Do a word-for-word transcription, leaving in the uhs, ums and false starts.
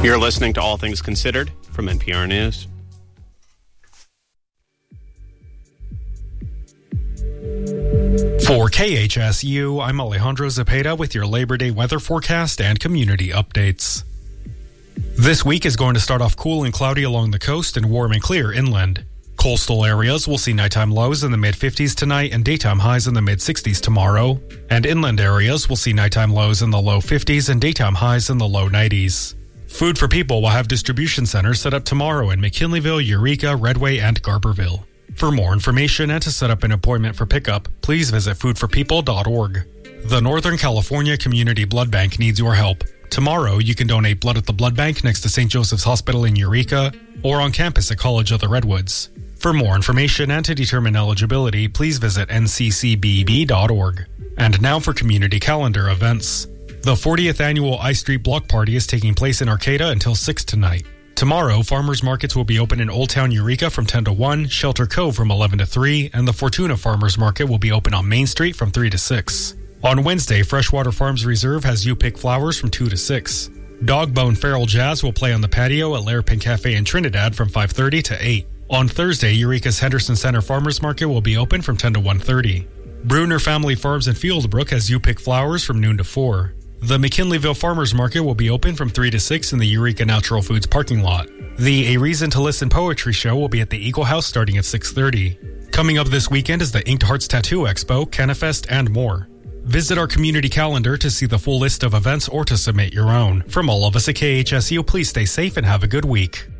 You're listening to All Things Considered from N P R News. For K H S U, I'm Alejandro Zepeda with your Labor Day weather forecast and community updates. This week is going to start off cool and cloudy along the coast and warm and clear inland. Coastal areas will see nighttime lows in the mid-fifties tonight and daytime highs in the mid-sixties tomorrow. And inland areas will see nighttime lows in the low fifties and daytime highs in the low nineties. Food for People will have distribution centers set up tomorrow in McKinleyville, Eureka, Redway, and Garberville. For more information and to set up an appointment for pickup, please visit food for people dot org. The Northern California Community Blood Bank needs your help. Tomorrow, you can donate blood at the blood bank next to Saint Joseph's Hospital in Eureka or on campus at College of the Redwoods. For more information and to determine eligibility, please visit N C C B B dot org. And now for community calendar events. The fortieth Annual I Street Block Party is taking place in Arcata until six tonight. Tomorrow, farmers markets will be open in Old Town Eureka from ten to one, Shelter Cove from eleven to three, and the Fortuna Farmers Market will be open on Main Street from three to six. On Wednesday, Freshwater Farms Reserve has You Pick Flowers from two to six. Dogbone Feral Jazz will play on the patio at Larapin Cafe in Trinidad from five thirty to eight. On Thursday, Eureka's Henderson Center Farmers Market will be open from ten to one thirty. Bruner Family Farms in Fieldbrook has You Pick Flowers from noon to four. The McKinleyville Farmers Market will be open from three to six in the Eureka Natural Foods parking lot. The A Reason to Listen Poetry Show will be at the Eagle House starting at six thirty. Coming up this weekend is the Inked Hearts Tattoo Expo, Canifest, and more. Visit our community calendar to see the full list of events or to submit your own. From all of us at K H S U, please stay safe and have a good week.